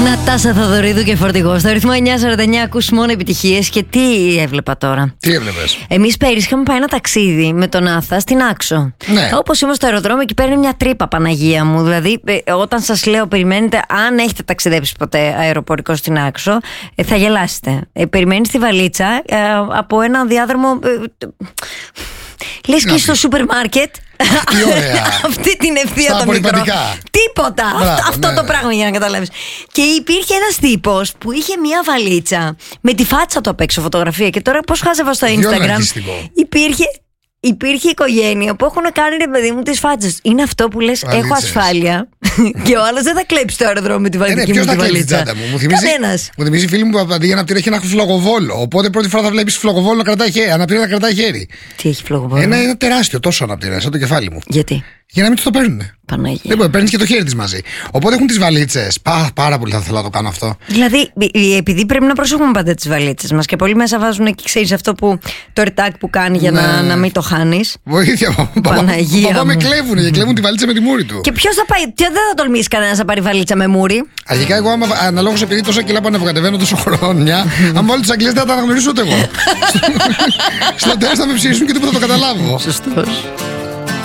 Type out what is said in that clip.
Νατάσα Θοδωρίδου και Φορτηγό. Στο ρυθμό 949 ακούς μόνο επιτυχίες. Και τι έβλεπα τώρα. Τι έβλεπες? Εμείς πέρυσι είχαμε πάει ένα ταξίδι με τον Άθα στην Άξο. Ναι. Όπως είμαστε στο αεροδρόμιο και παίρνει μια τρύπα, Παναγία μου. Δηλαδή, όταν σας λέω, περιμένετε, αν έχετε ταξιδέψει ποτέ αεροπορικό στην Άξο, θα γελάσετε. Περιμένεις τη βαλίτσα από ένα διάδρομο. Λες και στο σούπερ μάρκετ. Τι ωραία. Αυτή την ευθεία το μικρό. Τίποτα. Αυτό το πράγμα για να καταλάβεις. Και υπήρχε ένας τύπος που είχε μια βαλίτσα με τη φάτσα του απ' έξω φωτογραφία. Και τώρα πώς χάζευα στο Instagram. Υπήρχε οικογένεια που έχουν κάνει, ρε παιδί μου, τις φάτσες. Είναι αυτό που λες, έχω ασφάλεια. Και ο άλλος δεν θα κλέψει το αεροδρόμιο με τη βαλίτσα. Ποιος θα κλέψει την τσάντα μου? Μου θυμίζει η φίλη μου που αντί για αναπτήρα έχει ένα φλογοβόλο. Οπότε πρώτη φορά θα βλέπεις φλογοβόλο να κρατάει χέρι. Αναπτήρα να κρατάει χέρι. Τι έχει φλογοβόλο? Ένα τεράστιο τόσο αναπτήρα, σαν το κεφάλι μου. Γιατί? Για να μην του το παίρνουν. Παναγία. Δεν μπορεί, παίρνει και το χέρι τη μαζί. Οπότε έχουν τις βαλίτσες. Πάρα πολύ θα ήθελα να το κάνω αυτό. Δηλαδή, επειδή πρέπει να προσέχουμε πάντα τις βαλίτσες μας και πολλοί μέσα βάζουν εκεί, ξέρεις αυτό που το ρετάκι που κάνει για να μην το χάνεις. Βοήθεια, Παναγία. Παπά με κλέβουν και κλέβουν τη βαλίτσα με τη μούρη του. Και ποιος θα πάει, δεν θα τολμήσει κανένας να πάρει βαλίτσα με μούρη. Αρχικά, εγώ αναλόγως επειδή τόσα κιλά που ανεβοκατεβαίνω τόσο χρόνια, αν βάλω τις Αγγλίες δεν θα τα αναγνωρίσω ούτε εγώ. Στο τέλος θα με ψήσουν και τίποτα θα το καταλάβω. Σωστός.